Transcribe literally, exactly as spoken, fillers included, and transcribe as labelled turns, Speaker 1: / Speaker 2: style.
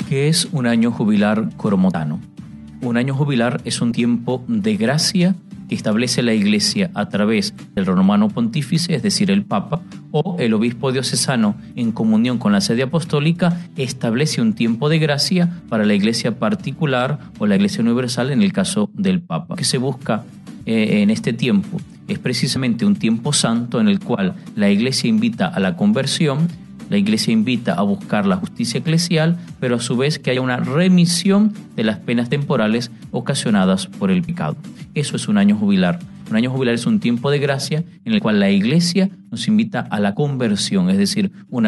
Speaker 1: ¿Qué es un año jubilar coromotano? Un año jubilar es un tiempo de gracia que establece la Iglesia a través del romano pontífice, es decir, el Papa, o el obispo diocesano en comunión con la sede apostólica establece un tiempo de gracia para la Iglesia particular o la Iglesia universal en el caso del Papa. Lo que se busca eh, en este tiempo es precisamente un tiempo santo en el cual la Iglesia invita a la conversión. La Iglesia invita a buscar la justicia eclesial, pero a su vez que haya una remisión de las penas temporales ocasionadas por el pecado. Eso es un año jubilar. Un año jubilar es un tiempo de gracia en el cual la Iglesia nos invita a la conversión, es decir, una